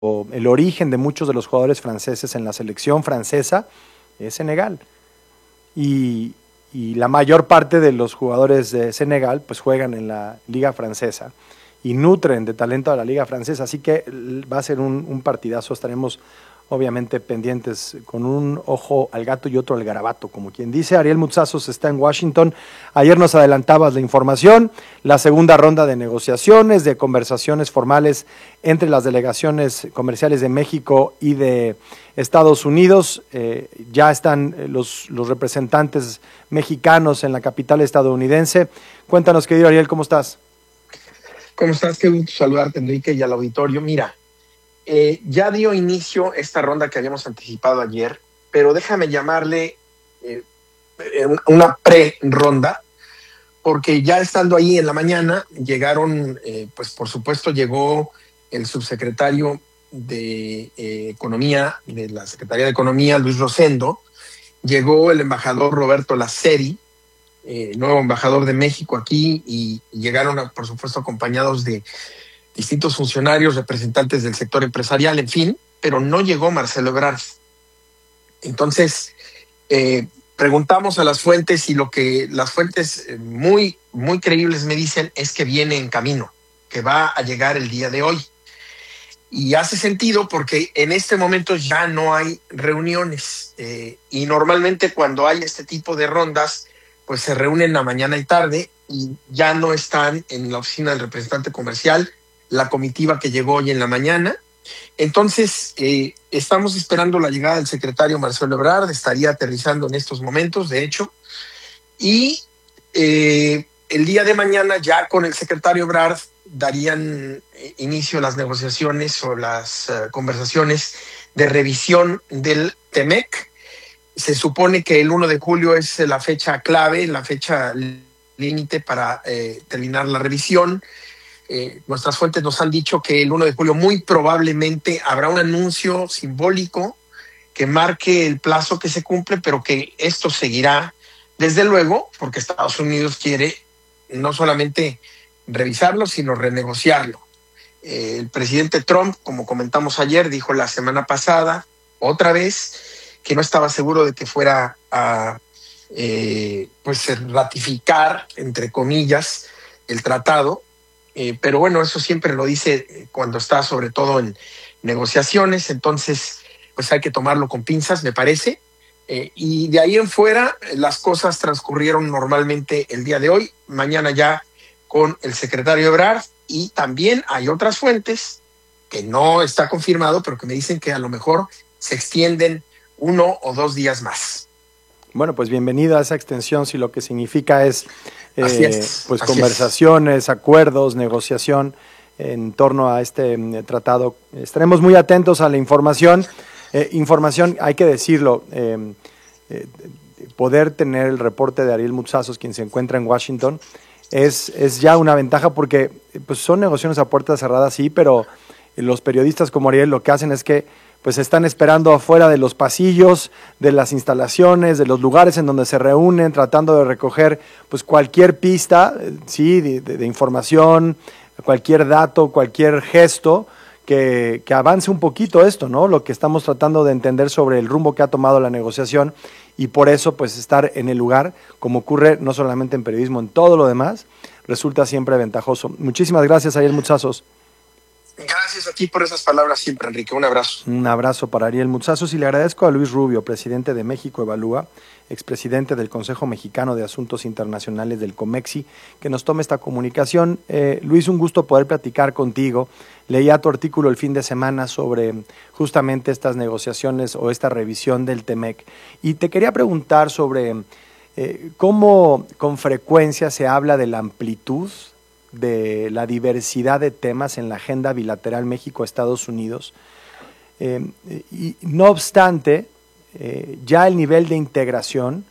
el origen de muchos de los jugadores franceses en la selección francesa es Senegal. Y, y la mayor parte de los jugadores de Senegal pues juegan en la liga francesa y nutren de talento a la liga francesa, así que va a ser un partidazo. Estaremos obviamente pendientes con un ojo al gato y otro al garabato, como quien dice. Ariel Mutsazos está en Washington. Ayer nos adelantabas la información, la segunda ronda de negociaciones, de conversaciones formales entre las delegaciones comerciales de México y de Estados Unidos. Ya están los representantes mexicanos en la capital estadounidense. Cuéntanos, querido Ariel, ¿cómo estás? ¿Cómo estás? Qué gusto saludarte, Enrique, y al auditorio. Mira, ya dio inicio esta ronda que habíamos anticipado ayer, pero déjame llamarle una pre-ronda, porque ya estando ahí en la mañana llegaron, pues por supuesto llegó el subsecretario de Economía, de la Secretaría de Economía, Luis Rosendo, llegó el embajador Roberto Laceri, nuevo embajador de México aquí, y llegaron, por supuesto, acompañados de distintos funcionarios, representantes del sector empresarial, en fin, pero no llegó Marcelo Ebrard. Entonces, preguntamos a las fuentes y lo que las fuentes muy, muy creíbles me dicen es que viene en camino, que va a llegar el día de hoy. Y hace sentido porque en este momento ya no hay reuniones y normalmente cuando hay este tipo de rondas, pues se reúnen a mañana y tarde y ya no están en la oficina del representante comercial, la comitiva que llegó hoy en la mañana. Entonces, estamos esperando la llegada del secretario Marcelo Ebrard, estaría aterrizando en estos momentos, de hecho, y el día de mañana ya con el secretario Ebrard darían inicio a las negociaciones o las conversaciones de revisión del TEMEC. Se supone que el 1 de julio es la fecha clave, la fecha límite para terminar la revisión. Nuestras fuentes nos han dicho que el 1 de julio muy probablemente habrá un anuncio simbólico que marque el plazo que se cumple, pero que esto seguirá, desde luego, porque Estados Unidos quiere no solamente revisarlo, sino renegociarlo. El presidente Trump, como comentamos ayer, dijo la semana pasada, otra vez, que no estaba seguro de que fuera a pues ratificar, entre comillas, el tratado. Pero bueno, eso siempre lo dice cuando está sobre todo en negociaciones, entonces pues hay que tomarlo con pinzas, me parece. Y de ahí en fuera las cosas transcurrieron normalmente el día de hoy, mañana ya con el secretario Ebrard, y también hay otras fuentes que no está confirmado, pero que me dicen que a lo mejor se extienden 1 o 2 días más. Bueno, pues bienvenido a esa extensión, si lo que significa es, pues así conversaciones, acuerdos, negociación en torno a este tratado. Estaremos muy atentos a la información. Información, hay que decirlo, poder tener el reporte de Ariel Mutsazos, quien se encuentra en Washington, es ya una ventaja porque pues son negociaciones a puertas cerradas, sí, pero los periodistas como Ariel lo que hacen es que pues están esperando afuera de los pasillos, de las instalaciones, de los lugares en donde se reúnen, tratando de recoger pues cualquier pista, sí, de información, cualquier dato, cualquier gesto que avance un poquito esto, ¿no? Lo que estamos tratando de entender sobre el rumbo que ha tomado la negociación, y por eso pues estar en el lugar, como ocurre no solamente en periodismo, en todo lo demás, resulta siempre ventajoso. Muchísimas gracias, Ariel Mutsazos. Gracias a ti por esas palabras siempre, Enrique. Un abrazo. Un abrazo para Ariel Mutsazos, y le agradezco a Luis Rubio, presidente de México Evalúa, expresidente del Consejo Mexicano de Asuntos Internacionales del COMEXI, que nos tome esta comunicación. Luis, un gusto poder platicar contigo. Leía tu artículo el fin de semana sobre justamente estas negociaciones o esta revisión del TEMEC, y te quería preguntar sobre cómo con frecuencia se habla de la amplitud, de la diversidad de temas en la agenda bilateral México-Estados Unidos. Y no obstante, ya el nivel de integración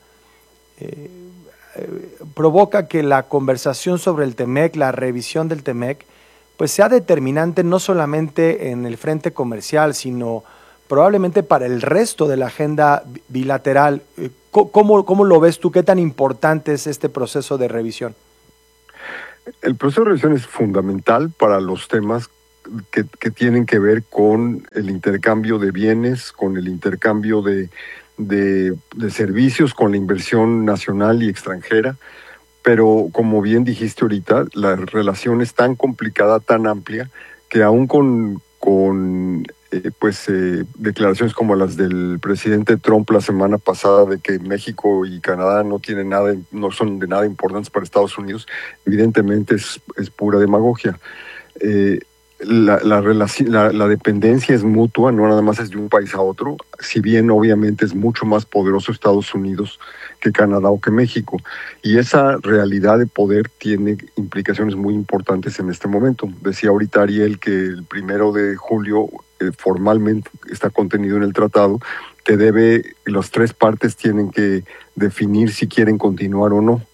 provoca que la conversación sobre el TEMEC, la revisión del TEMEC, pues sea determinante no solamente en el frente comercial, sino probablemente para el resto de la agenda bilateral. ¿Cómo lo ves tú? ¿Qué tan importante es este proceso de revisión? El proceso de revisión es fundamental para los temas que tienen que ver con el intercambio de bienes, con el intercambio de servicios, con la inversión nacional y extranjera. Pero como bien dijiste ahorita, la relación es tan complicada, tan amplia, que aún con declaraciones como las del presidente Trump la semana pasada de que México y Canadá no son de nada importantes para Estados Unidos, evidentemente es pura demagogia. La dependencia es mutua, no nada más es de un país a otro, si bien obviamente es mucho más poderoso Estados Unidos que Canadá o que México. Y esa realidad de poder tiene implicaciones muy importantes en este momento. Decía ahorita Ariel que el 1 de julio formalmente está contenido en el tratado, que las tres partes tienen que definir si quieren continuar o no.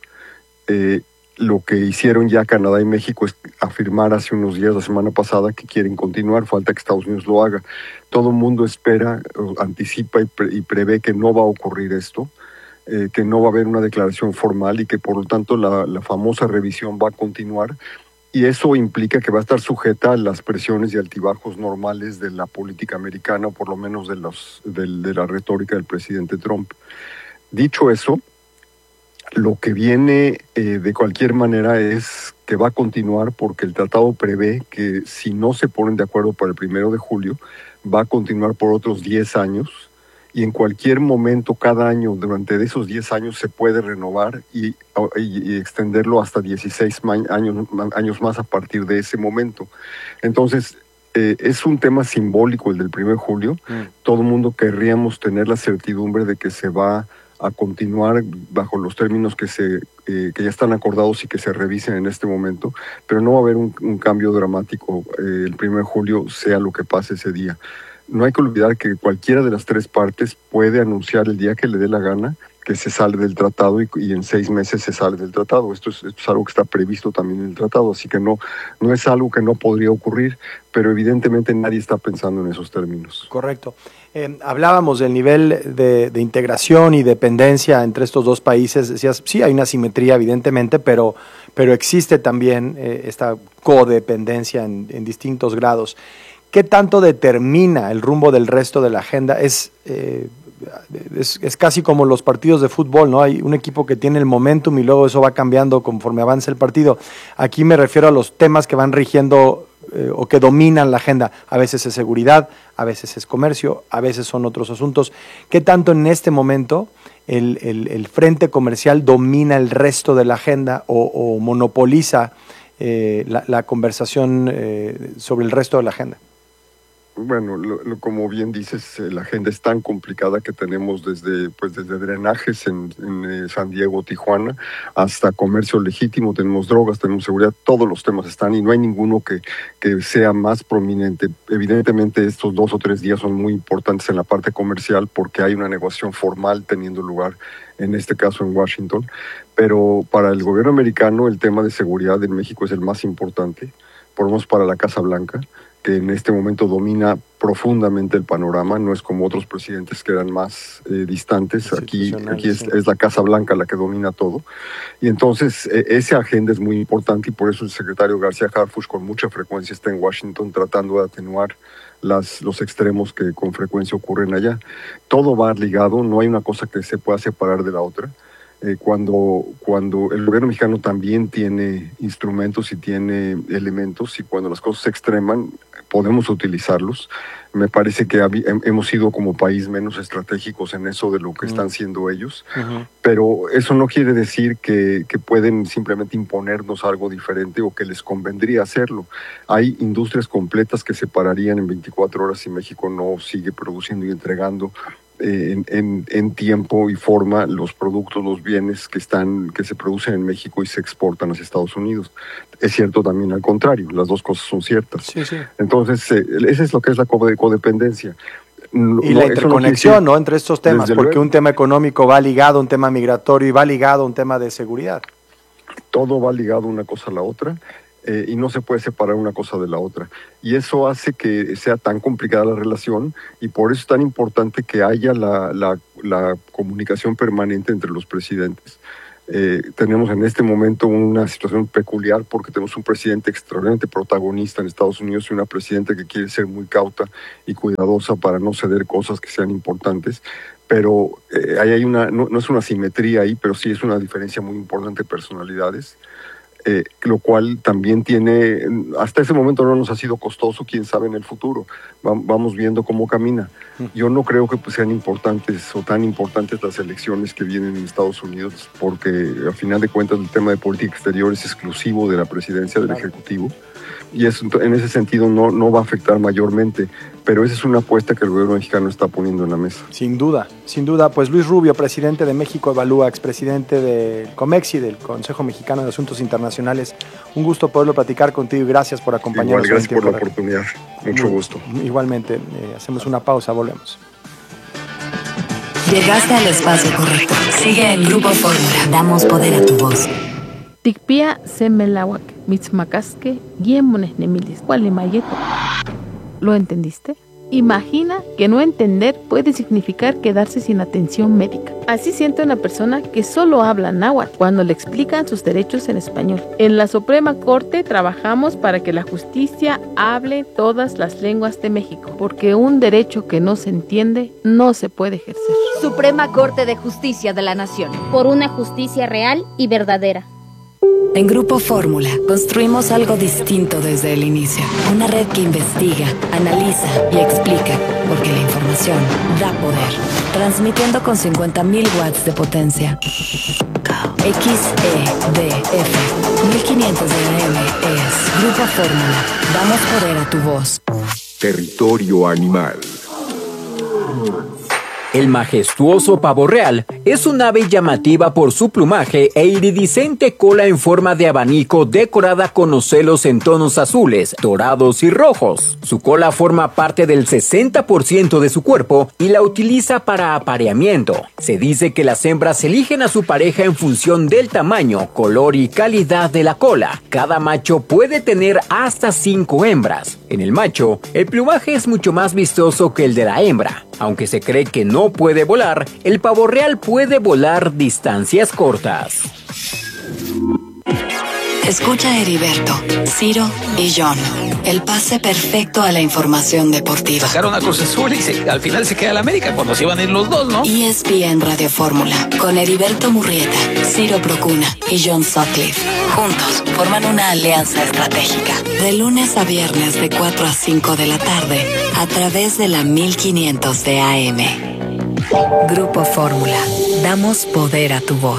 Lo que hicieron ya Canadá y México es afirmar hace unos días, la semana pasada, que quieren continuar, falta que Estados Unidos lo haga. Todo el mundo espera, anticipa y prevé que no va a ocurrir esto, que no va a haber una declaración formal y que por lo tanto la famosa revisión va a continuar, y eso implica que va a estar sujeta a las presiones y altibajos normales de la política americana, o por lo menos de la retórica del presidente Trump. Dicho eso, lo que viene de cualquier manera es que va a continuar, porque el tratado prevé que si no se ponen de acuerdo para el 1 de julio, va a continuar por otros 10 años, y en cualquier momento, cada año, durante esos 10 años, se puede renovar y extenderlo hasta 16 años más a partir de ese momento. Entonces, es un tema simbólico el del 1 de julio. Todo el mundo querríamos tener la certidumbre de que se va a continuar bajo los términos que ya están acordados y que se revisen en este momento, pero no va a haber un cambio dramático el 1 de julio, sea lo que pase ese día. No hay que olvidar que cualquiera de las tres partes puede anunciar el día que le dé la gana que se sale del tratado, y en 6 meses se sale del tratado. Esto es algo que está previsto también en el tratado, así que no es algo que no podría ocurrir, pero evidentemente nadie está pensando en esos términos. Correcto. Hablábamos del nivel de integración y dependencia entre estos dos países. Decías, sí, hay una simetría evidentemente, pero existe también esta codependencia en distintos grados. ¿Qué tanto determina el rumbo del resto de la agenda? Es casi como los partidos de fútbol, ¿no? Hay un equipo que tiene el momentum y luego eso va cambiando conforme avanza el partido. Aquí me refiero a los temas que van rigiendo o que dominan la agenda. A veces es seguridad, a veces es comercio, a veces son otros asuntos. ¿Qué tanto en este momento el frente comercial domina el resto de la agenda o monopoliza la conversación sobre el resto de la agenda? Bueno, como bien dices, la agenda es tan complicada que tenemos desde drenajes en San Diego, Tijuana, hasta comercio legítimo, tenemos drogas, tenemos seguridad, todos los temas están y no hay ninguno que sea más prominente. Evidentemente estos 2 o 3 días son muy importantes en la parte comercial porque hay una negociación formal teniendo lugar, en este caso en Washington, pero para el gobierno americano el tema de seguridad en México es el más importante, por lo menos para la Casa Blanca, que en este momento domina profundamente el panorama, no es como otros presidentes que eran más distantes. Aquí es la Casa Blanca la que domina todo. Y entonces esa agenda es muy importante y por eso el secretario García Harfuch con mucha frecuencia está en Washington tratando de atenuar los extremos que con frecuencia ocurren allá. Todo va ligado, no hay una cosa que se pueda separar de la otra. Cuando el gobierno mexicano también tiene instrumentos y tiene elementos, y cuando las cosas se extreman, podemos utilizarlos. Me parece que hemos sido como país menos estratégicos en eso de lo que están siendo ellos, pero eso no quiere decir que pueden simplemente imponernos algo diferente o que les convendría hacerlo. Hay industrias completas que se pararían en 24 horas si México no sigue produciendo y entregando en tiempo y forma los productos, los bienes que se producen en México y se exportan hacia Estados Unidos. Es cierto también al contrario, las dos cosas son ciertas. Sí, sí. Entonces, eso es lo que es la codependencia. Y la interconexión, ¿no?, entre estos temas, porque un tema económico va ligado a un tema migratorio y va ligado a un tema de seguridad. Todo va ligado una cosa a la otra. Y no se puede separar una cosa de la otra. Y eso hace que sea tan complicada la relación y por eso es tan importante que haya la comunicación permanente entre los presidentes. Tenemos en este momento una situación peculiar porque tenemos un presidente extraordinariamente protagonista en Estados Unidos y una presidenta que quiere ser muy cauta y cuidadosa para no ceder cosas que sean importantes. Pero ahí hay no es una simetría ahí, pero sí es una diferencia muy importante de personalidades. Lo cual también tiene, hasta ese momento no nos ha sido costoso, quién sabe en el futuro, vamos viendo cómo camina. Yo no creo que sean importantes o tan importantes las elecciones que vienen en Estados Unidos, porque al final de cuentas el tema de política exterior es exclusivo de la presidencia, del Ejecutivo, y eso, en ese sentido no va a afectar mayormente, pero esa es una apuesta que el gobierno mexicano está poniendo en la mesa. Sin duda, pues Luis Rubio, presidente de México Evalúa, expresidente del COMEXI, del Consejo Mexicano de Asuntos Internacionales, un gusto poderlo platicar contigo y gracias por acompañarnos. Igual, gracias por la oportunidad, mucho gusto. Igualmente, hacemos una pausa, volvemos. Llegaste al espacio correcto. Sigue en Grupo Fórmula. Damos poder a tu voz. Tikpia semelawak, mitzmacasque, guiemones nemilis, mayeto. ¿Lo entendiste? Imagina que no entender puede significar quedarse sin atención médica. Así siente una persona que solo habla náhuatl cuando le explican sus derechos en español. En la Suprema Corte trabajamos para que la justicia hable todas las lenguas de México, porque un derecho que no se entiende no se puede ejercer. Suprema Corte de Justicia de la Nación. Por una justicia real y verdadera. En Grupo Fórmula construimos algo distinto desde el inicio. Una red que investiga, analiza y explica, porque la información da poder. Transmitiendo con 50.000 watts de potencia. XEDF 1500 de AM es Grupo Fórmula. Damos poder a tu voz. Territorio animal. El majestuoso pavo real es un ave llamativa por su plumaje e iridiscente cola en forma de abanico decorada con ocelos en tonos azules, dorados y rojos. Su cola forma parte del 60% de su cuerpo y la utiliza para apareamiento. Se dice que las hembras eligen a su pareja en función del tamaño, color y calidad de la cola. Cada macho puede tener hasta 5 hembras. En el macho, el plumaje es mucho más vistoso que el de la hembra. Aunque se cree que no puede volar, el pavo real puede volar distancias cortas. Escucha a Heriberto, Ciro y John. El pase perfecto a la información deportiva. Sacaron a Cruz Azul y al final se queda la América cuando se iban a ir los dos, ¿no? ESPN Radio Fórmula, con Heriberto Murrieta, Ciro Procuna y John Sutcliffe. Juntos forman una alianza estratégica. De lunes a viernes de 4 a 5 de la tarde, a través de la 1500 de AM. Grupo Fórmula. Damos poder a tu voz.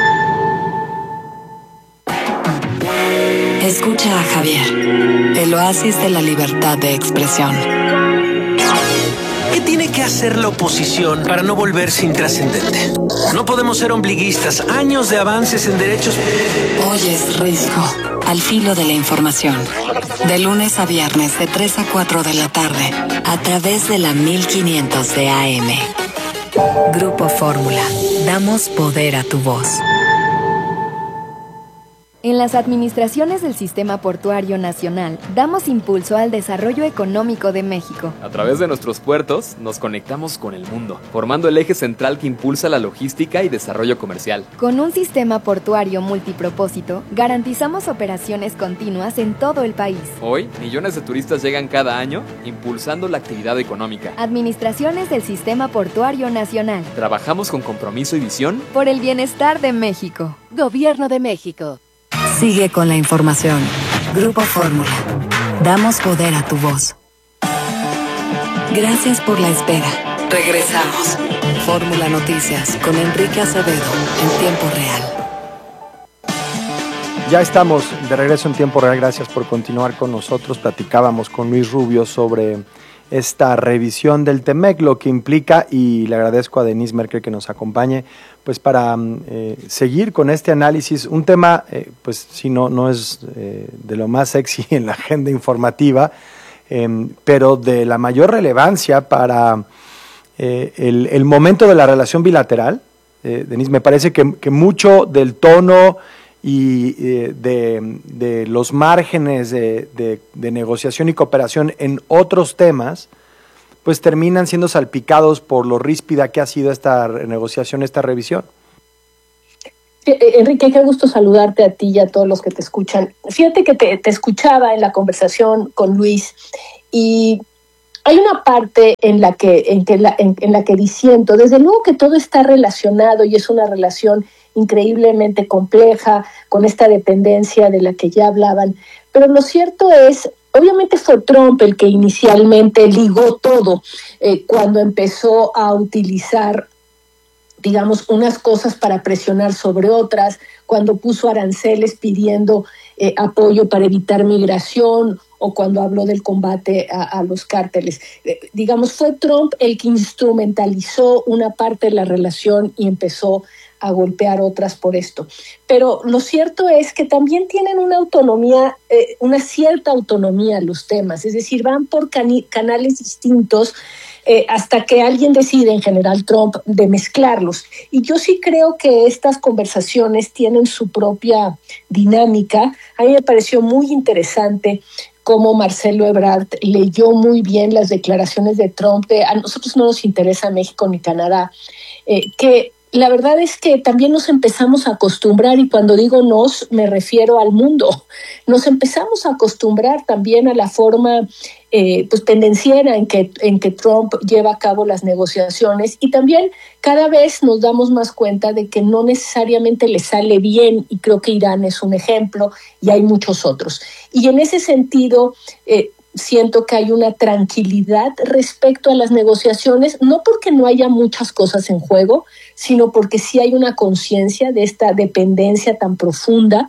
Escucha a Javier, el oasis de la libertad de expresión. ¿Qué tiene que hacer la oposición para no volverse intrascendente? No podemos ser ombliguistas. Años de avances en derechos. Oyes Risco, al filo de la información. De lunes a viernes de 3 a 4 de la tarde, a través de la 1500 de AM. Grupo Fórmula. Damos poder a tu voz. En las administraciones del Sistema Portuario Nacional, damos impulso al desarrollo económico de México. A través de nuestros puertos, nos conectamos con el mundo, formando el eje central que impulsa la logística y desarrollo comercial. Con un sistema portuario multipropósito, garantizamos operaciones continuas en todo el país. Hoy, millones de turistas llegan cada año, impulsando la actividad económica. Administraciones del Sistema Portuario Nacional. Trabajamos con compromiso y visión por el bienestar de México. Gobierno de México. Sigue con la información. Grupo Fórmula. Damos poder a tu voz. Gracias por la espera. Regresamos. Fórmula Noticias con Enrique Acevedo en tiempo real. Ya estamos de regreso en tiempo real. Gracias por continuar con nosotros. Platicábamos con Luis Rubio sobre esta revisión del TEMEC, lo que implica, y le agradezco a Denise Merkel que nos acompañe, pues para seguir con este análisis, un tema, pues si no es de lo más sexy en la agenda informativa, pero de la mayor relevancia para el momento de la relación bilateral. Denise, me parece que mucho del tono y de los márgenes de negociación y cooperación en otros temas, pues terminan siendo salpicados por lo ríspida que ha sido esta negociación, esta revisión. Enrique, qué gusto saludarte a ti y a todos los que te escuchan. Fíjate que te escuchaba en la conversación con Luis y hay una parte en la que disiento. Desde luego que todo está relacionado y es una relación increíblemente compleja con esta dependencia de la que ya hablaban. Pero lo cierto es, obviamente fue Trump el que inicialmente ligó todo cuando empezó a utilizar, digamos, unas cosas para presionar sobre otras, cuando puso aranceles pidiendo apoyo para evitar migración o cuando habló del combate a los cárteles. Digamos, fue Trump el que instrumentalizó una parte de la relación y empezó a golpear otras por esto. Pero lo cierto es que también tienen una autonomía, una cierta autonomía los temas, es decir, van por canales distintos hasta que alguien decide, en general Trump, de mezclarlos. Y yo sí creo que estas conversaciones tienen su propia dinámica. A mí me pareció muy interesante cómo Marcelo Ebrard leyó muy bien las declaraciones de Trump de a nosotros no nos interesa México ni Canadá, que la verdad es que también nos empezamos a acostumbrar, y cuando digo nos, me refiero al mundo. Nos empezamos a acostumbrar también a la forma pues tendenciera en que Trump lleva a cabo las negociaciones, y también cada vez nos damos más cuenta de que no necesariamente le sale bien, y creo que Irán es un ejemplo, y hay muchos otros. Y en ese sentido, siento que hay una tranquilidad respecto a las negociaciones, no porque no haya muchas cosas en juego, sino porque sí hay una conciencia de esta dependencia tan profunda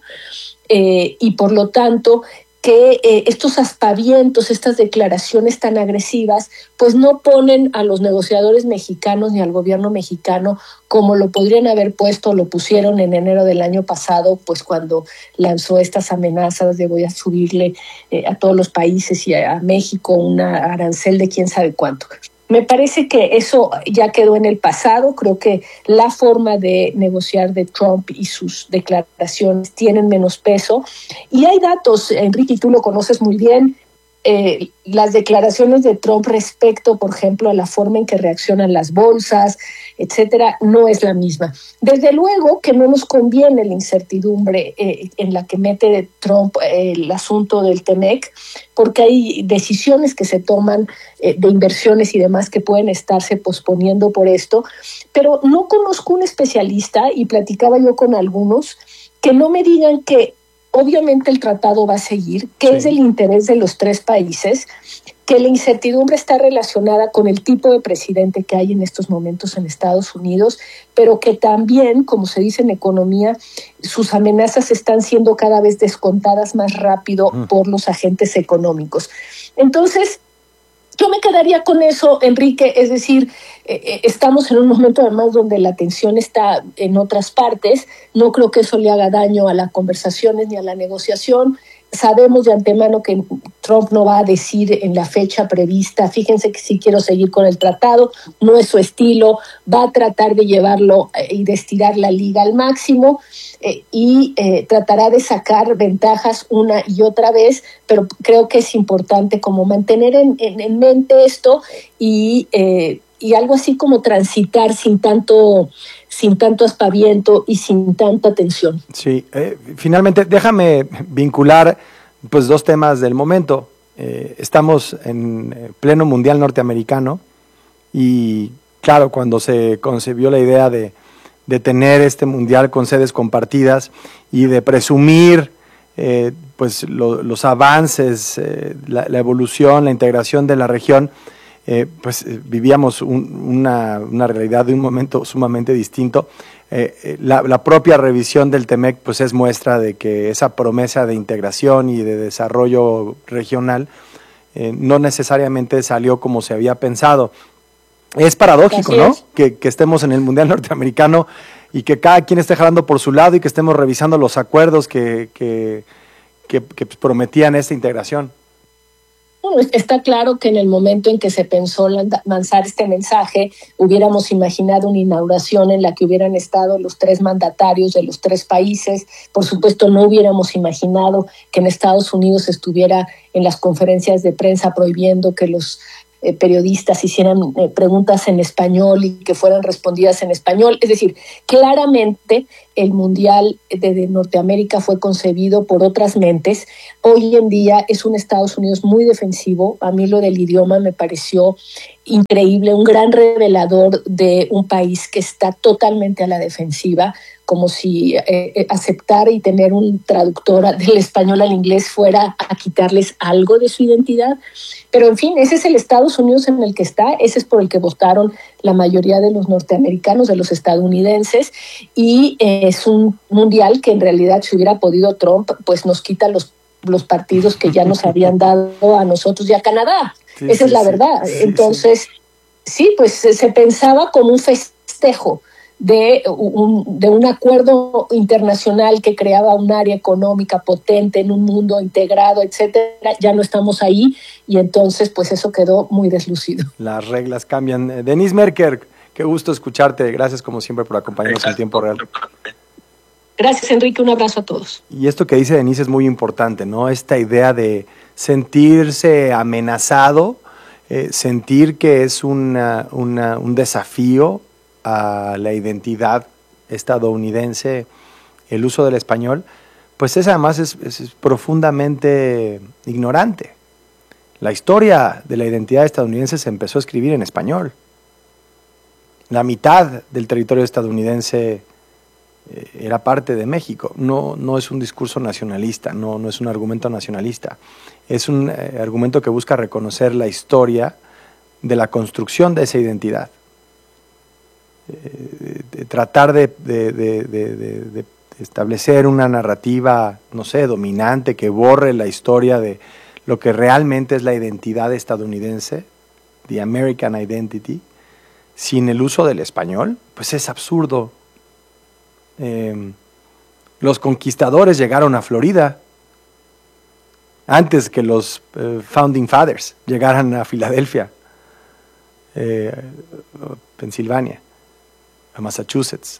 y por lo tanto que estos aspavientos, estas declaraciones tan agresivas, pues no ponen a los negociadores mexicanos ni al gobierno mexicano como lo podrían haber puesto, lo pusieron en enero del año pasado, pues cuando lanzó estas amenazas de voy a subirle a todos los países y a México una arancel de quién sabe cuánto. Me parece que eso ya quedó en el pasado. Creo que la forma de negociar de Trump y sus declaraciones tienen menos peso. Y hay datos, Enrique, y tú lo conoces muy bien, las declaraciones de Trump respecto, por ejemplo, a la forma en que reaccionan las bolsas, etcétera, no es la misma. Desde luego que no nos conviene la incertidumbre en la que mete Trump el asunto del TEMEC, porque hay decisiones que se toman de inversiones y demás que pueden estarse posponiendo por esto, pero no conozco un especialista, y platicaba yo con algunos, que no me digan que obviamente el tratado va a seguir, que es el interés de los tres países, que la incertidumbre está relacionada con el tipo de presidente que hay en estos momentos en Estados Unidos, pero que también, como se dice en economía, sus amenazas están siendo cada vez descontadas más rápido por los agentes económicos. Entonces, yo me quedaría con eso, Enrique, es decir, estamos en un momento además donde la atención está en otras partes. No creo que eso le haga daño a las conversaciones ni a la negociación. Sabemos de antemano que Trump no va a decir en la fecha prevista, fíjense que sí quiero seguir con el tratado, no es su estilo, va a tratar de llevarlo y de estirar la liga al máximo y tratará de sacar ventajas una y otra vez, pero creo que es importante como mantener en mente esto y algo así como transitar sin tanto aspaviento y sin tanta tensión. Sí, finalmente déjame vincular pues dos temas del momento. Estamos en pleno mundial norteamericano y claro, cuando se concebió la idea de tener este mundial con sedes compartidas y de presumir pues los avances, la evolución, la integración de la región, pues vivíamos una realidad de un momento sumamente distinto. La propia revisión del TEMEC pues es muestra de que esa promesa de integración y de desarrollo regional no necesariamente salió como se había pensado. Es paradójico, ¿no? Que estemos en el Mundial Norteamericano y que cada quien esté jalando por su lado y que estemos revisando los acuerdos que prometían esta integración. Bueno, está claro que en el momento en que se pensó lanzar este mensaje, hubiéramos imaginado una inauguración en la que hubieran estado los tres mandatarios de los tres países. Por supuesto, no hubiéramos imaginado que en Estados Unidos estuviera en las conferencias de prensa prohibiendo que los periodistas hicieran preguntas en español y que fueran respondidas en español. Es decir, claramente el Mundial de Norteamérica fue concebido por otras mentes. Hoy en día es un Estados Unidos muy defensivo. A mí lo del idioma me pareció increíble, un gran revelador de un país que está totalmente a la defensiva, como si aceptar y tener un traductor del español al inglés fuera a quitarles algo de su identidad. Pero en fin, ese es el Estados Unidos en el que está, ese es por el que votaron la mayoría de los norteamericanos, de los estadounidenses, y es un mundial que en realidad, si hubiera podido Trump, pues nos quita los partidos que ya nos habían dado a nosotros y a Canadá. Sí, esa es la verdad. Entonces, sí, pues se pensaba como un festejo de un acuerdo internacional que creaba un área económica potente en un mundo integrado, etcétera. Ya no estamos ahí y entonces pues eso quedó muy deslucido. Las reglas cambian. Denise Merker, qué gusto escucharte. Gracias como siempre por acompañarnos en tiempo real. Gracias, Enrique. Un abrazo a todos. Y esto que dice Denise es muy importante, ¿no? Esta idea de sentirse amenazado, sentir que es un desafío a la identidad estadounidense, el uso del español, pues esa además es profundamente ignorante. La historia de la identidad estadounidense se empezó a escribir en español. La mitad del territorio estadounidense era parte de México. No es un discurso nacionalista, no es un argumento nacionalista. Es un argumento que busca reconocer la historia de la construcción de esa identidad. Tratar de establecer una narrativa, no sé, dominante, que borre la historia de lo que realmente es la identidad estadounidense, the American identity, sin el uso del español, pues es absurdo. Los conquistadores llegaron a Florida antes que los Founding Fathers llegaran a Filadelfia, Pensilvania, a Massachusetts.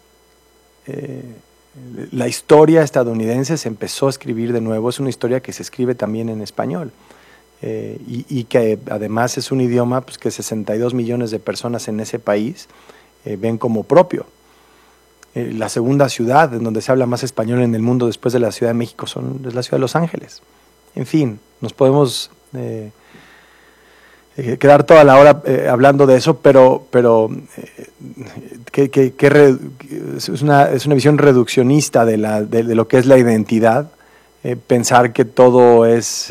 La historia estadounidense se empezó a escribir de nuevo, es una historia que se escribe también en español y que además es un idioma pues, que 62 millones de personas en ese país ven como propio. La segunda ciudad en donde se habla más español en el mundo después de la Ciudad de México es la ciudad de Los Ángeles. En fin, nos podemos quedar toda la hora hablando de eso, pero es una visión reduccionista de lo que es la identidad, pensar que todo es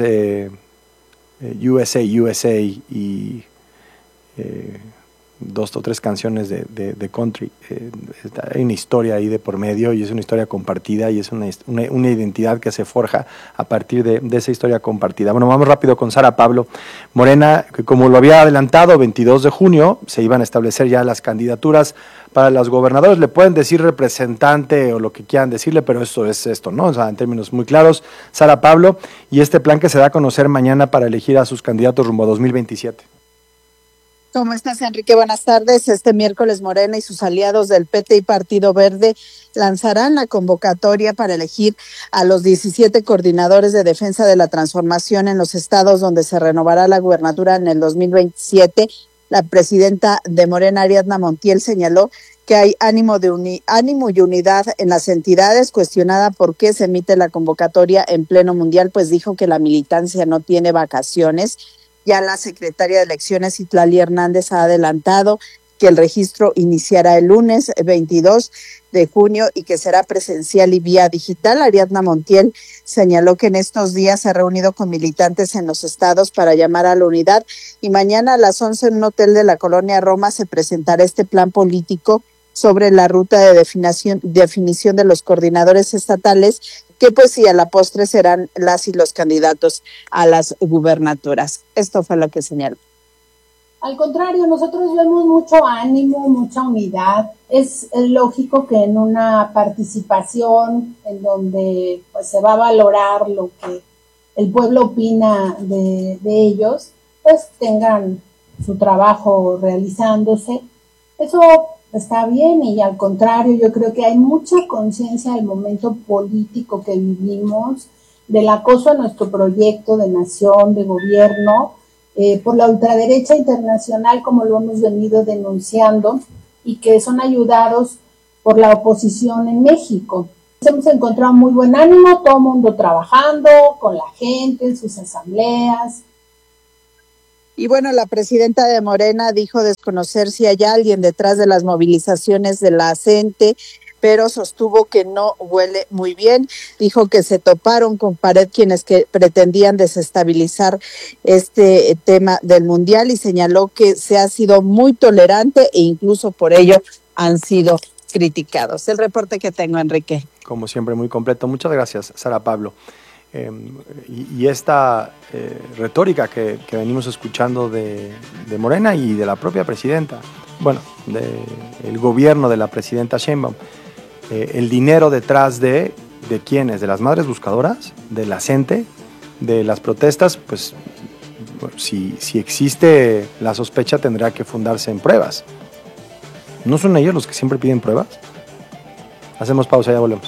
USA y dos o tres canciones de country. Hay una historia ahí de por medio y es una historia compartida y es una identidad que se forja a partir de esa historia compartida. Bueno, vamos rápido con Sara Pablo. Morena, que como lo había adelantado, 22 de junio se iban a establecer ya las candidaturas para los gobernadores. Le pueden decir representante o lo que quieran decirle, pero esto es esto, ¿no? O sea, en términos muy claros, Sara Pablo, y este plan que se da a conocer mañana para elegir a sus candidatos rumbo a 2027. ¿Cómo estás, Enrique? Buenas tardes. Este miércoles Morena y sus aliados del PT y Partido Verde lanzarán la convocatoria para elegir a los 17 coordinadores de defensa de la transformación en los estados donde se renovará la gubernatura en el 2027. La presidenta de Morena, Ariadna Montiel, señaló que hay ánimo y unidad en las entidades. Cuestionada por qué se emite la convocatoria en pleno mundial, pues dijo que la militancia no tiene vacaciones. Ya la secretaria de Elecciones, Itlali Hernández, ha adelantado que el registro iniciará el lunes 22 de junio y que será presencial y vía digital. Ariadna Montiel señaló que en estos días se ha reunido con militantes en los estados para llamar a la unidad y mañana a las 11 en un hotel de la colonia Roma se presentará este plan político sobre la ruta de definición de los coordinadores estatales, que pues sí, a la postre serán las y los candidatos a las gubernaturas. Esto fue lo que señaló. Al contrario, nosotros vemos mucho ánimo, mucha unidad. Es lógico que en una participación en donde pues se va a valorar lo que el pueblo opina de ellos, pues tengan su trabajo realizándose. Eso está bien y al contrario, yo creo que hay mucha conciencia del momento político que vivimos, del acoso a nuestro proyecto de nación, de gobierno, por la ultraderecha internacional, como lo hemos venido denunciando, y que son ayudados por la oposición en México. Hemos encontrado muy buen ánimo, todo el mundo trabajando con la gente en sus asambleas. Y bueno, la presidenta de Morena dijo desconocer si hay alguien detrás de las movilizaciones de la CENTE, pero sostuvo que no huele muy bien. Dijo que se toparon con pared quienes que pretendían desestabilizar este tema del Mundial y señaló que se ha sido muy tolerante e incluso por ello han sido criticados. El reporte que tengo, Enrique. Como siempre, muy completo. Muchas gracias, Sara Pablo. Y esta retórica que venimos escuchando de Morena y de la propia presidenta, bueno, del gobierno de la presidenta Sheinbaum, el dinero detrás de quiénes, de las madres buscadoras, de la CENTE, de las protestas, pues si existe la sospecha tendrá que fundarse en pruebas. ¿No son ellos los que siempre piden pruebas? Hacemos pausa y ya volvemos.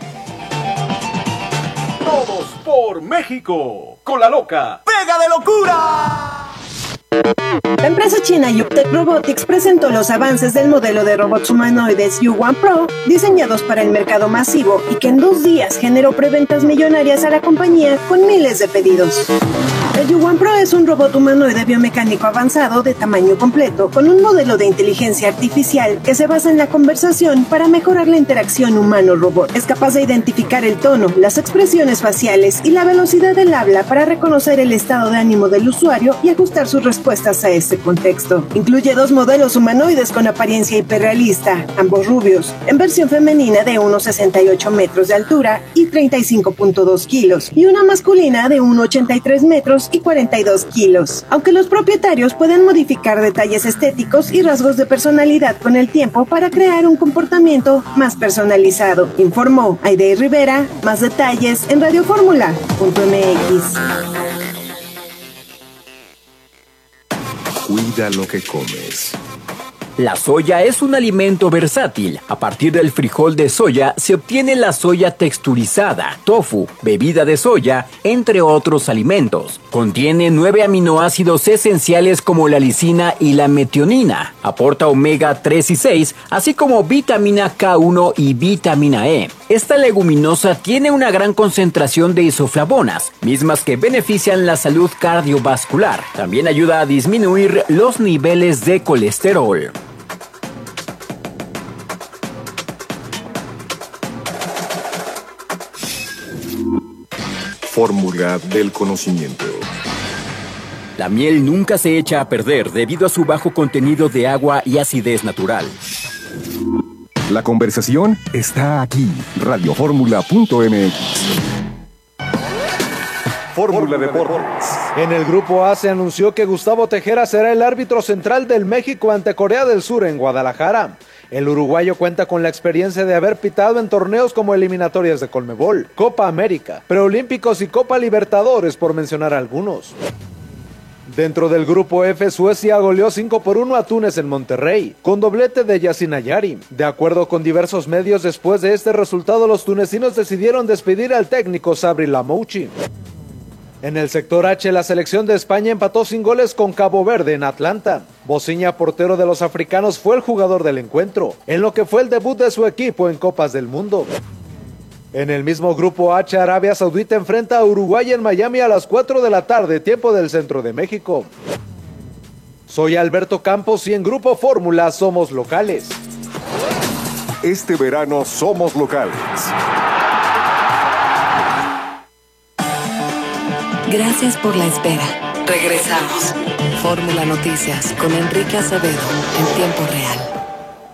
Todos por México, con la loca Pega de Locura. La empresa china Yuptec Robotics presentó los avances del modelo de robots humanoides U1 Pro, diseñados para el mercado masivo y que en 2 días generó preventas millonarias a la compañía con miles de pedidos. El U1 Pro es un robot humanoide biomecánico avanzado de tamaño completo, con un modelo de inteligencia artificial que se basa en la conversación para mejorar la interacción humano-robot. Es capaz de identificar el tono, las expresiones faciales y la velocidad del habla para reconocer el estado de ánimo del usuario y ajustar sus respuestas a este contexto. Incluye 2 modelos humanoides con apariencia hiperrealista, ambos rubios, en versión femenina de unos 68 metros de altura y 35.2 kilos, y una masculina de 1,83 metros y 42 kilos. Aunque los propietarios pueden modificar detalles estéticos y rasgos de personalidad con el tiempo para crear un comportamiento más personalizado, informó Aide Rivera. Más detalles en radioformula.mx. Cuida lo que comes. La soya es un alimento versátil. A partir del frijol de soya se obtiene la soya texturizada, tofu, bebida de soya, entre otros alimentos. Contiene 9 aminoácidos esenciales como la lisina y la metionina. Aporta omega 3 y 6, así como vitamina K1 y vitamina E. Esta leguminosa tiene una gran concentración de isoflavonas, mismas que benefician la salud cardiovascular. También ayuda a disminuir los niveles de colesterol. Fórmula del conocimiento. La miel nunca se echa a perder debido a su bajo contenido de agua y acidez natural. La conversación está aquí. Radioformula.mx. Fórmula Deportes. En el Grupo A se anunció que Gustavo Tejera será el árbitro central del México ante Corea del Sur en Guadalajara. El uruguayo cuenta con la experiencia de haber pitado en torneos como eliminatorias de Conmebol, Copa América, Preolímpicos y Copa Libertadores, por mencionar algunos. Dentro del Grupo F, Suecia goleó 5-1 a Túnez en Monterrey, con doblete de Yacine Ayari. De acuerdo con diversos medios, después de este resultado, los tunecinos decidieron despedir al técnico Sabri Lamouchi. En el sector H, la selección de España empató sin goles con Cabo Verde en Atlanta. Bociña, portero de los africanos, fue el jugador del encuentro, en lo que fue el debut de su equipo en Copas del Mundo. En el mismo Grupo H, Arabia Saudita enfrenta a Uruguay en Miami a las 4 de la tarde, tiempo del centro de México. Soy Alberto Campos y en Grupo Fórmula somos locales. Este verano somos locales. Gracias por la espera. Regresamos. Fórmula Noticias con Enrique Acevedo en tiempo real.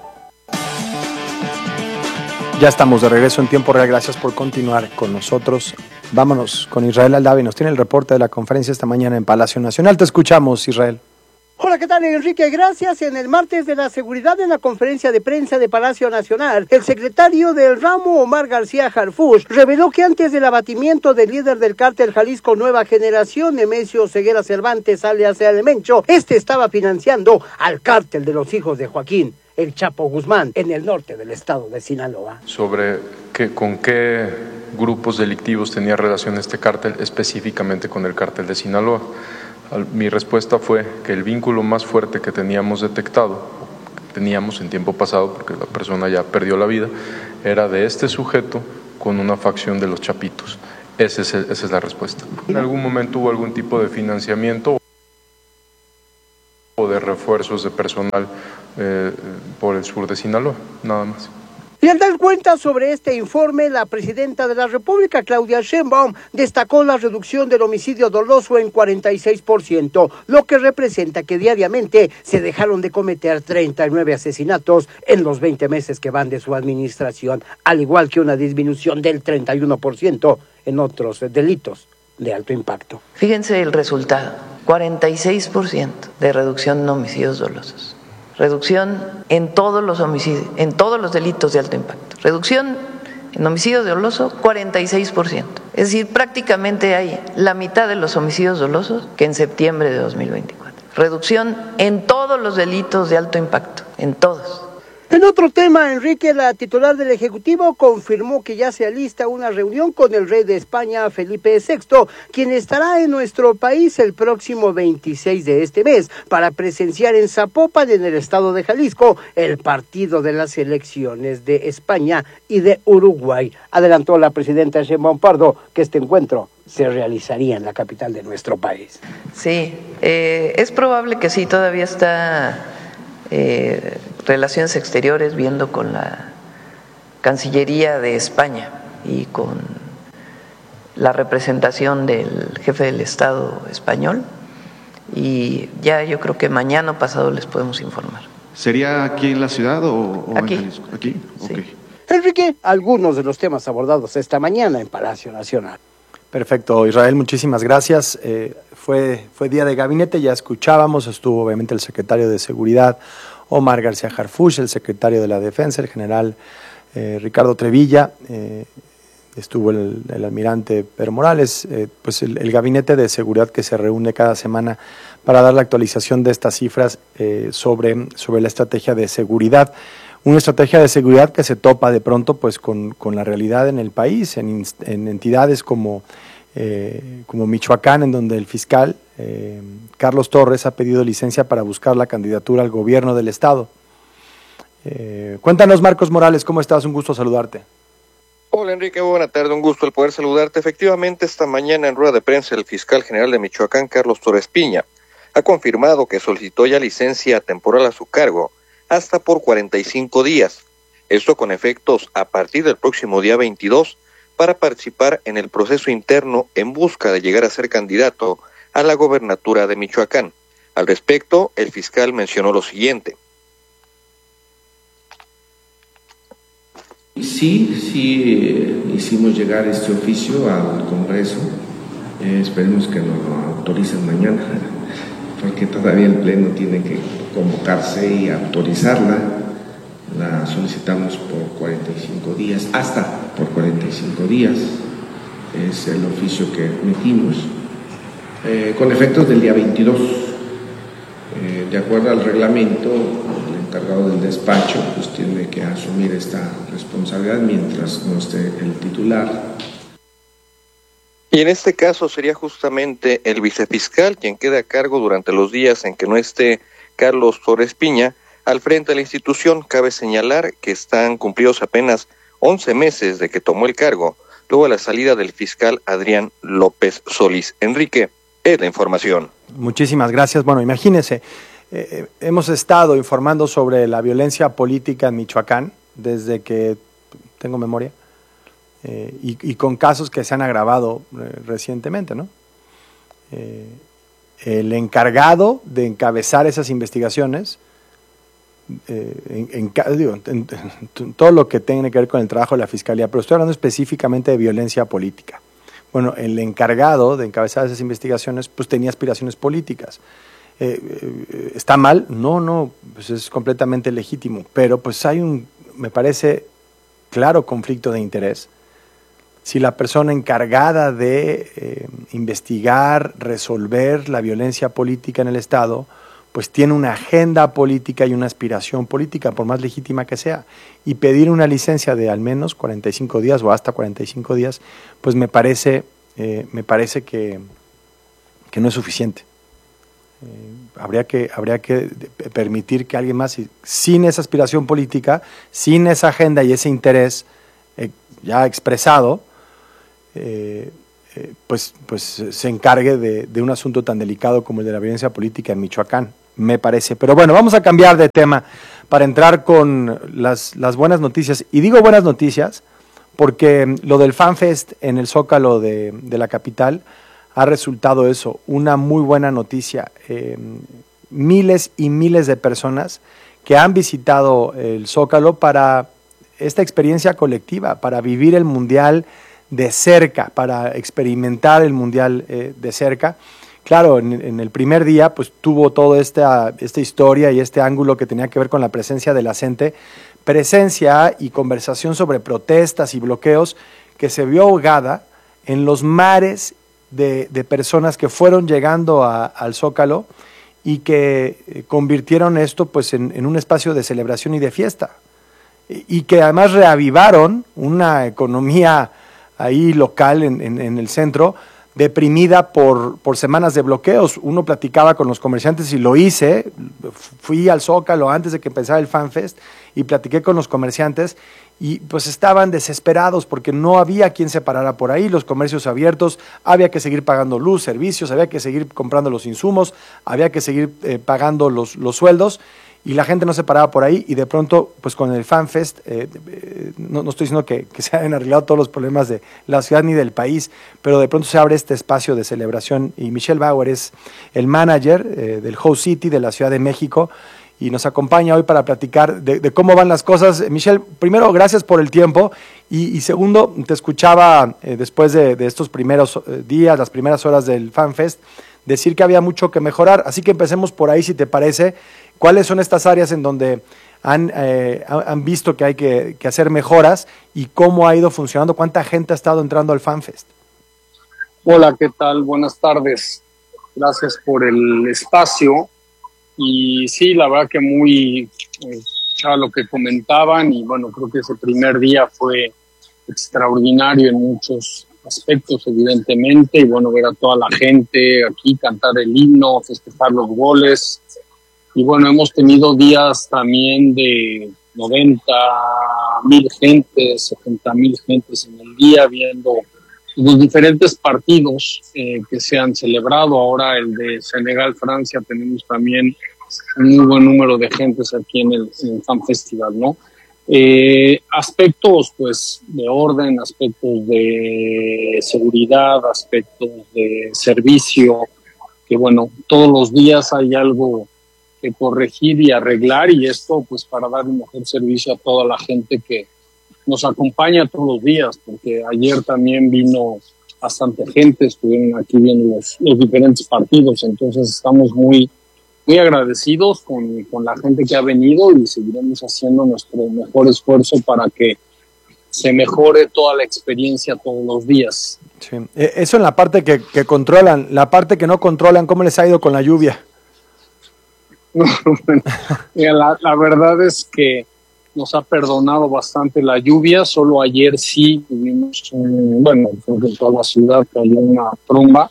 Ya estamos de regreso en tiempo real. Gracias por continuar con nosotros. Vámonos con Israel Aldavi. Nos tiene el reporte de la conferencia esta mañana en Palacio Nacional. Te escuchamos, Israel. Hola, ¿qué tal, Enrique? Gracias. En el martes de la seguridad en la conferencia de prensa de Palacio Nacional, el secretario del ramo, Omar García Harfuch, reveló que antes del abatimiento del líder del cártel Jalisco Nueva Generación, Nemesio Ceguera Cervantes, alias El Mencho, estaba financiando al cártel de los hijos de Joaquín, el Chapo Guzmán, en el norte del estado de Sinaloa. Sobre con qué grupos delictivos tenía relación este cártel, específicamente con el cártel de Sinaloa. Mi respuesta fue que el vínculo más fuerte que teníamos detectado, teníamos en tiempo pasado, porque la persona ya perdió la vida, era de este sujeto con una facción de los Chapitos. Esa es la respuesta. ¿En algún momento hubo algún tipo de financiamiento o de refuerzos de personal por el sur de Sinaloa? Nada más. Y al dar cuenta sobre este informe, la presidenta de la República, Claudia Sheinbaum, destacó la reducción del homicidio doloso en 46%, lo que representa que diariamente se dejaron de cometer 39 asesinatos en los 20 meses que van de su administración, al igual que una disminución del 31% en otros delitos de alto impacto. Fíjense el resultado, 46% de reducción en homicidios dolosos. Reducción en todos los homicidios, en todos los delitos de alto impacto. Reducción en homicidios dolosos, 46%. Es decir, prácticamente hay la mitad de los homicidios dolosos que en septiembre de 2024. Reducción en todos los delitos de alto impacto, en todos. En otro tema, Enrique, la titular del Ejecutivo, confirmó que ya se alista una reunión con el rey de España, Felipe VI, quien estará en nuestro país el próximo 26 de este mes para presenciar en Zapopan, en el estado de Jalisco, el partido de las elecciones de España y de Uruguay. Adelantó la presidenta Sheinbaum Pardo que este encuentro se realizaría en la capital de nuestro país. Sí, es probable que sí, todavía está Relaciones Exteriores viendo con la Cancillería de España y con la representación del jefe del Estado español, y ya yo creo que mañana o pasado les podemos informar. ¿Sería aquí en la ciudad o aquí? En Jalisco? ¿Aquí? Sí. Okay. Enrique, algunos de los temas abordados esta mañana en Palacio Nacional. Perfecto, Israel, muchísimas gracias. Fue día de gabinete, ya escuchábamos, estuvo obviamente el secretario de Seguridad, Omar García Harfuch, el secretario de la Defensa, el general Ricardo Trevilla, estuvo el almirante Pedro Morales, pues el gabinete de seguridad que se reúne cada semana para dar la actualización de estas cifras sobre la estrategia de seguridad. Una estrategia de seguridad que se topa de pronto pues con la realidad en el país, en entidades como Michoacán, en donde el fiscal Carlos Torres ha pedido licencia para buscar la candidatura al gobierno del estado. Cuéntanos, Marcos Morales, ¿cómo estás? Un gusto saludarte. Hola Enrique, buena tarde, un gusto el poder saludarte. Efectivamente, esta mañana en rueda de prensa el fiscal general de Michoacán, Carlos Torres Piña, ha confirmado que solicitó ya licencia temporal a su cargo hasta por 45 días. Esto con efectos a partir del próximo día 22 para participar en el proceso interno en busca de llegar a ser candidato a la gobernatura de Michoacán. Al respecto, el fiscal mencionó lo siguiente. Sí, hicimos llegar este oficio al Congreso. Esperemos que nos lo autoricen mañana, porque todavía el Pleno tiene que convocarse y autorizarla. La solicitamos por 45 días, hasta por 45 días. Es el oficio que metimos, con efectos del día 22. De acuerdo al reglamento, el encargado del despacho pues tiene que asumir esta responsabilidad mientras no esté el titular. Y en este caso sería justamente el vicefiscal quien quede a cargo durante los días en que no esté Carlos Torres Piña al frente de la institución. Cabe señalar que están cumplidos apenas 11 meses de que tomó el cargo, luego de la salida del fiscal Adrián López Solís. Enrique, es la información. Muchísimas gracias. Bueno, imagínense, hemos estado informando sobre la violencia política en Michoacán desde que tengo memoria, y con casos que se han agravado recientemente, ¿no? El encargado de encabezar esas investigaciones, en todo lo que tiene que ver con el trabajo de la Fiscalía, pero estoy hablando específicamente de violencia política. Bueno, el encargado de encabezar esas investigaciones pues tenía aspiraciones políticas. ¿Está mal? No, pues es completamente legítimo, pero pues hay me parece, claro conflicto de interés. Si la persona encargada de investigar, resolver la violencia política en el Estado, pues tiene una agenda política y una aspiración política, por más legítima que sea, y pedir una licencia de al menos 45 días o hasta 45 días, pues me parece que no es suficiente. Habría que permitir que alguien más, sin esa aspiración política, sin esa agenda y ese interés ya expresado, pues se encargue de un asunto tan delicado como el de la violencia política en Michoacán, me parece. Pero bueno, vamos a cambiar de tema para entrar con las buenas noticias. Y digo buenas noticias porque lo del FanFest en el Zócalo de la capital ha resultado eso, una muy buena noticia. Miles y miles de personas que han visitado el Zócalo para esta experiencia colectiva, para vivir el Mundial de cerca, para experimentar el Mundial de cerca. Claro, en el primer día pues tuvo toda esta historia y este ángulo que tenía que ver con la presencia de la gente, presencia y conversación sobre protestas y bloqueos que se vio ahogada en los mares de personas que fueron llegando al Zócalo y que convirtieron esto pues en un espacio de celebración y de fiesta, y que además reavivaron una economía ahí local en el centro, deprimida por semanas de bloqueos. Uno platicaba con los comerciantes y lo hice, fui al Zócalo antes de que empezara el FanFest y platiqué con los comerciantes y pues estaban desesperados porque no había quien se parara por ahí, los comercios abiertos, había que seguir pagando luz, servicios, había que seguir comprando los insumos, había que seguir pagando los sueldos, y la gente no se paraba por ahí, y de pronto, pues con el FanFest, no estoy diciendo que se hayan arreglado todos los problemas de la ciudad ni del país, pero de pronto se abre este espacio de celebración, y Michelle Bauer es el manager del Host City de la Ciudad de México, y nos acompaña hoy para platicar de cómo van las cosas. Michelle, primero, gracias por el tiempo, y segundo, te escuchaba después de estos primeros días, las primeras horas del FanFest, decir que había mucho que mejorar, así que empecemos por ahí, si te parece. ¿Cuáles son estas áreas en donde han visto que hay que hacer mejoras y cómo ha ido funcionando? ¿Cuánta gente ha estado entrando al FanFest? Hola, ¿qué tal? Buenas tardes. Gracias por el espacio. Y sí, la verdad que muy a lo que comentaban, y bueno, creo que ese primer día fue extraordinario en muchos aspectos, evidentemente, y bueno, ver a toda la gente aquí cantar el himno, festejar los goles. Y bueno, hemos tenido días también de 90,000 gentes, 70,000 gentes en el día viendo los diferentes partidos que se han celebrado. Ahora el de Senegal-Francia, tenemos también un muy buen número de gentes aquí en el Fan Festival, ¿no? Aspectos pues de orden, aspectos de seguridad, aspectos de servicio, que bueno, todos los días hay algo que corregir y arreglar, y esto pues para dar un mejor servicio a toda la gente que nos acompaña todos los días, porque ayer también vino bastante gente, estuvieron aquí viendo los diferentes partidos, entonces estamos muy agradecidos con la gente que ha venido, y seguiremos haciendo nuestro mejor esfuerzo para que se mejore toda la experiencia todos los días. Sí. Eso en la parte que controlan, la parte que no controlan, ¿cómo les ha ido con la lluvia? Bueno, la verdad es que nos ha perdonado bastante la lluvia. Solo ayer sí tuvimos en toda la ciudad cayó una tromba,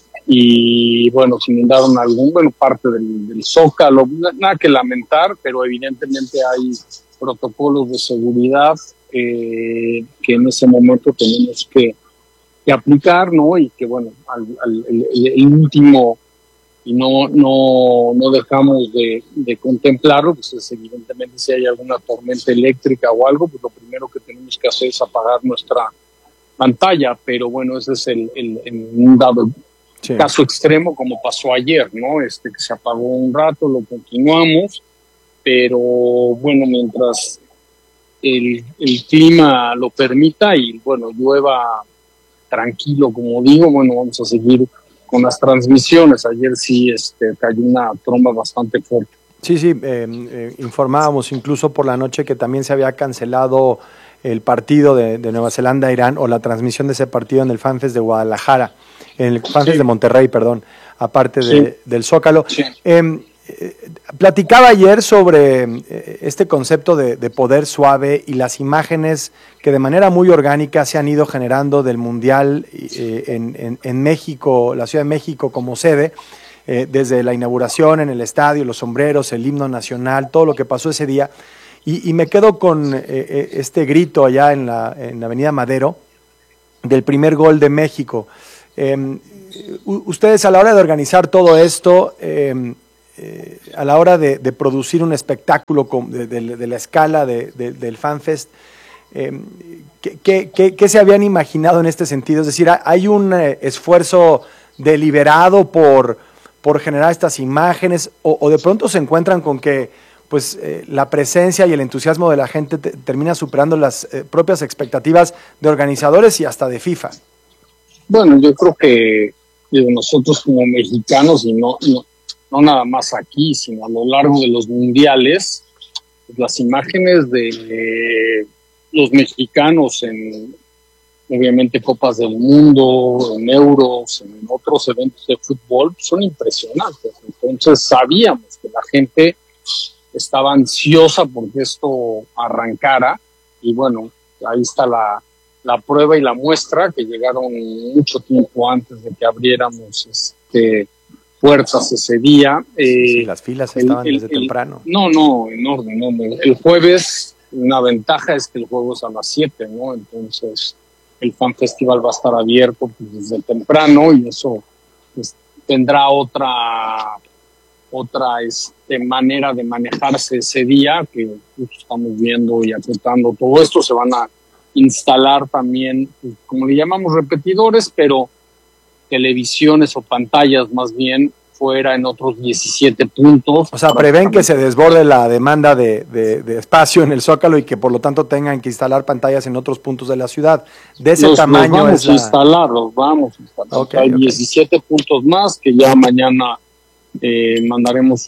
y bueno, se inundaron parte del Zócalo, nada que lamentar, pero evidentemente hay protocolos de seguridad que en ese momento tenemos que aplicar, ¿no? Y que bueno, el último, y no dejamos de contemplarlo, pues es evidentemente si hay alguna tormenta eléctrica o algo, pues lo primero que tenemos que hacer es apagar nuestra pantalla, pero bueno, ese es un dado caso extremo, como pasó ayer, ¿no? Que se apagó un rato, lo continuamos, pero bueno, mientras el clima lo permita y bueno, llueva tranquilo, como digo, bueno, vamos a seguir con las transmisiones. Ayer sí cayó una tromba bastante fuerte. Sí, informábamos incluso por la noche que también se había cancelado el partido de Nueva Zelanda-Irán, o la transmisión de ese partido en el FanFest de Guadalajara, en el FanFest de Monterrey, perdón, aparte del Zócalo. Sí. Platicaba ayer sobre este concepto de poder suave y las imágenes que de manera muy orgánica se han ido generando del Mundial en México, la Ciudad de México como sede. desde la inauguración en el estadio, los sombreros, el himno nacional, todo lo que pasó ese día. Y me quedo con este grito allá en la Avenida Madero del primer gol de México. Ustedes a la hora de organizar todo esto, a la hora de producir un espectáculo de la escala del FanFest, ¿qué se habían imaginado en este sentido? Es decir, ¿hay un esfuerzo deliberado por generar estas imágenes o de pronto se encuentran con que pues la presencia y el entusiasmo de la gente termina superando las propias expectativas de organizadores y hasta de FIFA? Bueno, yo creo que nosotros como mexicanos, y no nada más aquí, sino a lo largo de los mundiales, pues las imágenes de los mexicanos en, obviamente, Copas del Mundo, en Euros, en otros eventos de fútbol, son impresionantes. Entonces sabíamos que la gente estaba ansiosa porque esto arrancara, y bueno, ahí está la prueba y la muestra, que llegaron mucho tiempo antes de que abriéramos puertas ese día. Sí, las filas estaban desde temprano. No, en orden. No. El jueves, una ventaja es que el juego es a las 7, ¿no? Entonces, el Fan Festival va a estar abierto pues, desde temprano, y eso pues, tendrá otra manera de manejarse ese día, que estamos viendo y acotando todo esto. Se van a instalar también, como le llamamos, repetidores, pero televisiones o pantallas más bien fuera en otros 17 puntos. O sea, prevén que se desborde la demanda de espacio en el Zócalo y que por lo tanto tengan que instalar pantallas en otros puntos de la ciudad. De ese tamaño vamos a instalar. Okay, hay 17 puntos más que ya mañana mandaremos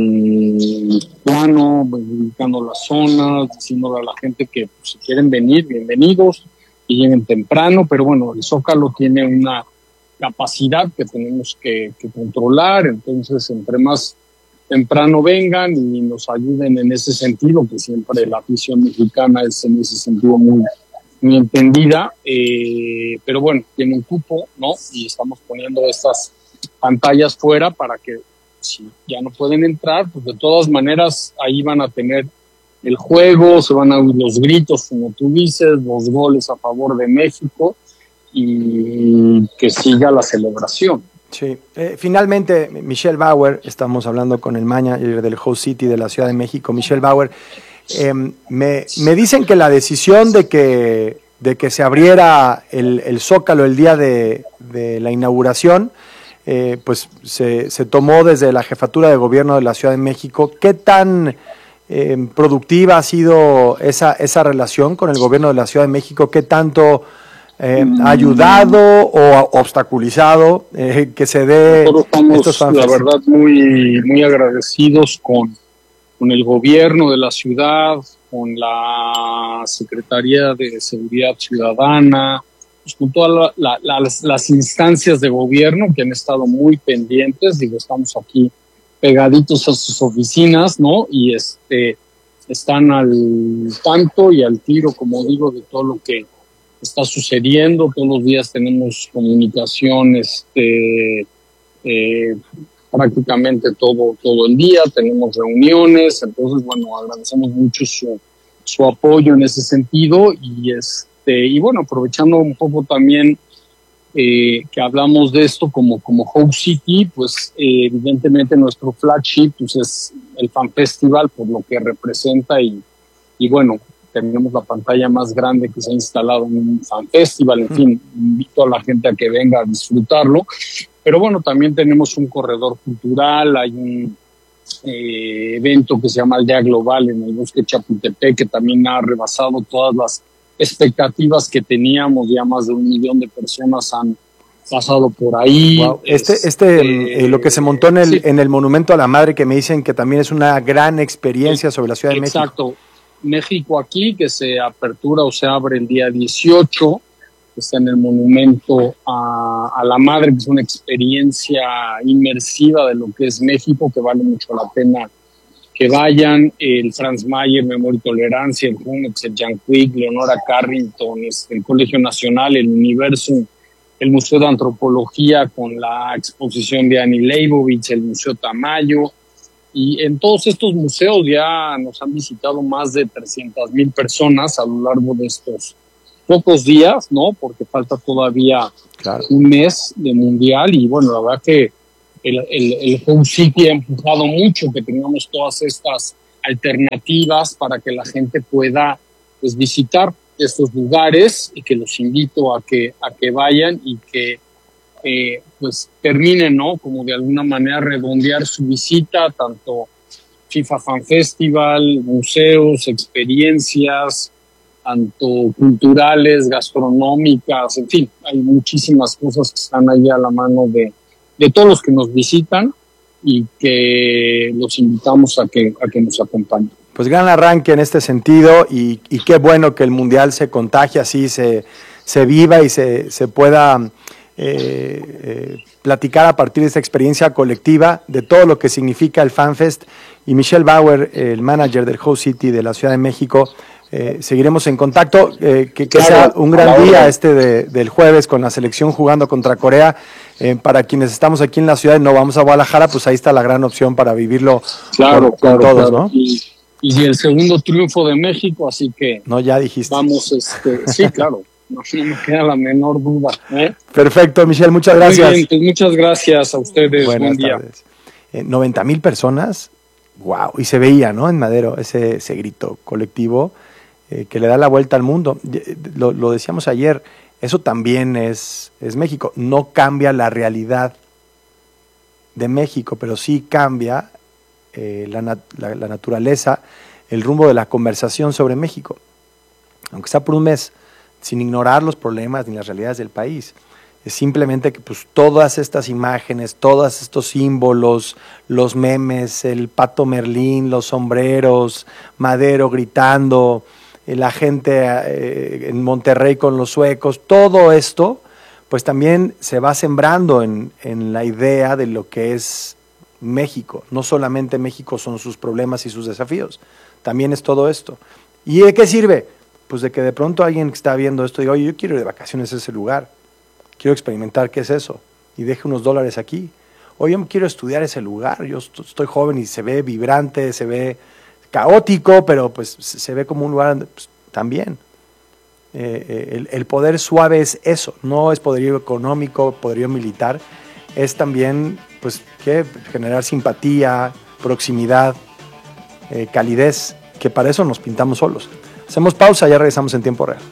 un plano indicando las zonas, diciéndole a la gente que pues, si quieren venir, bienvenidos, y lleguen temprano. Pero bueno, el Zócalo tiene una capacidad que tenemos que controlar, entonces entre más temprano vengan y nos ayuden en ese sentido, que siempre la afición mexicana es en ese sentido muy entendida, pero bueno, tiene un cupo, ¿no? Y estamos poniendo estas pantallas fuera para que si ya no pueden entrar, pues de todas maneras ahí van a tener el juego, se van a oír los gritos, como tú dices, los goles a favor de México, y que siga la celebración. Sí. Finalmente, Michelle Bauer, estamos hablando con el manager del Host City de la Ciudad de México, Michelle Bauer. Me dicen que la decisión de que se abriera el Zócalo el día de la inauguración, pues se tomó desde la Jefatura de Gobierno de la Ciudad de México. ¿Qué tan productiva ha sido esa relación con el Gobierno de la Ciudad de México? ¿Qué tanto ha ayudado o obstaculizado que se dé estos fanfests? La verdad, muy agradecidos con el gobierno de la ciudad, con la Secretaría de Seguridad Ciudadana, pues con todas las instancias de gobierno que han estado muy pendientes. Digo, estamos aquí pegaditos a sus oficinas, ¿no? Y están al tanto y al tiro, como digo, de todo lo que está sucediendo. Todos los días tenemos comunicación, prácticamente todo el día, tenemos reuniones. Entonces, bueno, agradecemos mucho su apoyo en ese sentido, y bueno, aprovechando un poco también que hablamos de esto como Hope City, pues evidentemente nuestro flagship pues es el Fan Festival, por lo que representa, y bueno, tenemos la pantalla más grande que se ha instalado en un Fan Festival. En fin, invito a la gente a que venga a disfrutarlo. Pero bueno, también tenemos un corredor cultural, hay un evento que se llama Aldea Global en el Bosque Chapultepec, que también ha rebasado todas las expectativas que teníamos. Ya más de 1 millón de personas han pasado por ahí. Wow. Lo que se montó en el Monumento a la Madre, que me dicen que también es una gran experiencia sobre la Ciudad de México. Exacto. México aquí, que se apertura o se abre el día 18, está en el Monumento a la Madre, que es una experiencia inmersiva de lo que es México, que vale mucho la pena que vayan. El Franz Mayer, Memoria y Tolerancia, el Jumex, el Jan Quick, Leonora Carrington, el Colegio Nacional, el Universo, el Museo de Antropología con la exposición de Annie Leibovitz, el Museo Tamayo, y en todos estos museos ya nos han visitado más de 300,000 personas a lo largo de estos pocos días, ¿no? Porque falta todavía un mes de mundial y bueno, la verdad que el Home City ha empujado mucho que tengamos todas estas alternativas para que la gente pueda pues visitar estos lugares y que los invito a que vayan y que pues terminen, ¿no? Como de alguna manera redondear su visita, tanto FIFA Fan Festival, museos, experiencias, tanto culturales, gastronómicas, en fin, hay muchísimas cosas que están ahí a la mano de todos los que nos visitan y que los invitamos a que nos acompañen. Pues gran arranque en este sentido y qué bueno que el Mundial se contagie así, se viva y se pueda platicar a partir de esta experiencia colectiva de todo lo que significa el FanFest. Y Michelle Bauer, el manager del Host City de la Ciudad de México, seguiremos en contacto, que sea un gran día del jueves con la selección jugando contra Corea. Para quienes estamos aquí en la ciudad y no vamos a Guadalajara, pues ahí está la gran opción para vivirlo con todos, ¿no? Y el segundo triunfo de México, así que... No, ya dijiste. Vamos, sí, claro, no me queda la menor duda. Perfecto, Michelle, muchas gracias. Muy bien, pues muchas gracias a ustedes. Buenas tardes. 90,000 personas, wow, y se veía, ¿no? En Madero, ese grito colectivo que le da la vuelta al mundo. Lo decíamos ayer, eso también es México. No cambia la realidad de México, pero sí cambia la naturaleza, el rumbo de la conversación sobre México, aunque sea por un mes, sin ignorar los problemas ni las realidades del país. Es simplemente que pues, todas estas imágenes, todos estos símbolos, los memes, el Pato Merlín, los sombreros, Madero gritando, la gente en Monterrey con los suecos, todo esto pues también se va sembrando en la idea de lo que es México. No solamente México son sus problemas y sus desafíos, también es todo esto. ¿Y de qué sirve? Pues de que de pronto alguien que está viendo esto diga, oye, yo quiero ir de vacaciones a ese lugar, quiero experimentar qué es eso, y deje unos dólares aquí. Oye, yo quiero estudiar ese lugar, yo estoy joven y se ve vibrante, se ve caótico, pero pues se ve como un lugar pues, también. El poder suave es eso, no es poderío económico, poderío militar, es también pues ¿qué? Generar simpatía, proximidad, calidez, que para eso nos pintamos solos. Hacemos pausa, ya regresamos en tiempo real.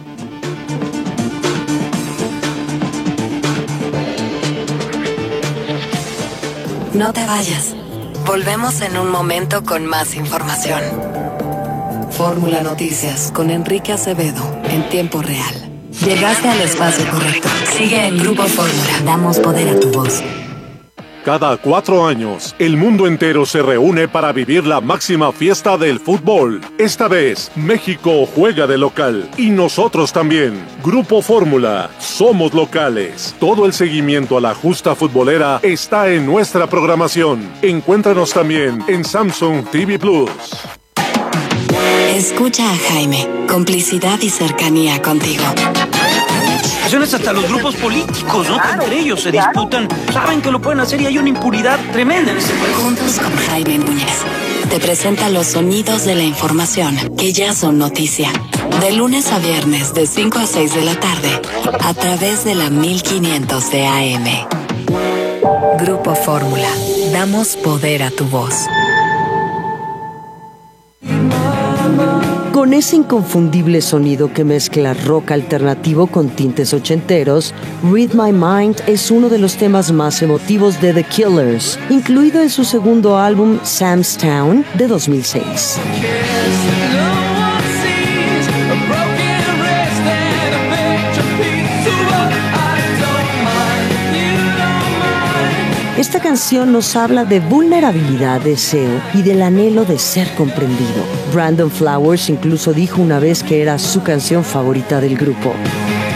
No te vayas. Volvemos en un momento con más información. Fórmula Noticias con Enrique Acevedo en tiempo real. Llegaste al espacio correcto. Sigue en Grupo Fórmula. Damos poder a tu voz. Cada 4 años, el mundo entero se reúne para vivir la máxima fiesta del fútbol. Esta vez, México juega de local y nosotros también. Grupo Fórmula, somos locales. Todo el seguimiento a la justa futbolera está en nuestra programación. Encuéntranos también en Samsung TV Plus. Escucha a Jaime, complicidad y cercanía contigo. Hasta los grupos políticos, ¿no? Claro, entre ellos se disputan, saben que lo pueden hacer y hay una impunidad tremenda en ese país. Juntos con Jaime Núñez, te presenta los sonidos de la información que ya son noticia. De lunes a viernes, de 5 a 6 de la tarde, a través de la 1500 de AM. Grupo Fórmula, damos poder a tu voz. Con ese inconfundible sonido que mezcla rock alternativo con tintes ochenteros, Read My Mind es uno de los temas más emotivos de The Killers, incluido en su segundo álbum Sam's Town de 2006. Esta canción nos habla de vulnerabilidad, deseo y del anhelo de ser comprendido. Brandon Flowers incluso dijo una vez que era su canción favorita del grupo.